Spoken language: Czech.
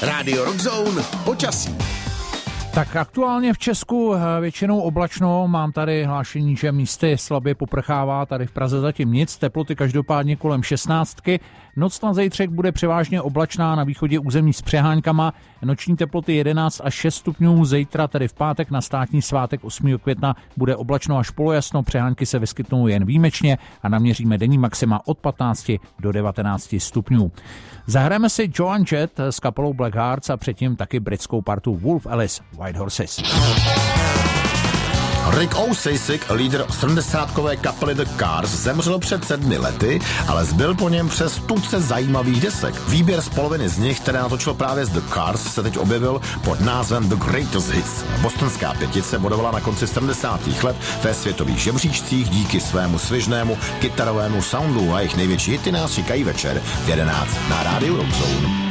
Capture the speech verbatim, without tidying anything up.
Rádio Rockzone počasí. Tak aktuálně v Česku většinou oblačno, mám tady hlášení, že místy slabě poprchává, tady v Praze zatím nic, teploty každopádně kolem šestnáctky. Noc na zítřek bude převážně oblačná, na východě území s přeháňkama, noční teploty jedenáct až šest stupňů, zítra, tedy v pátek na státní svátek osmého května bude oblačno až polojasno, přehánky se vyskytnou jen výjimečně a naměříme denní maxima od patnácti do devatenácti stupňů. Zahrajeme si Joan Jett s kapelou Black Hearts a předtím taky britskou partu Wolf Alice White Horses. Rick Ocasek, lídr sedmdesátkové kapely The Cars, zemřel před sedmi lety, ale zbyl po něm přes tuce zajímavých desek. Výběr z poloviny z nich, které natočil právě z The Cars, se teď objevil pod názvem The Greatest Hits. Bostonská pětice bodovala na konci sedmdesátých let ve světových žebříčcích díky svému svižnému kytarovému soundu a jejich největší hity nás čekají večer v jedenáct na rádiu Rockzone.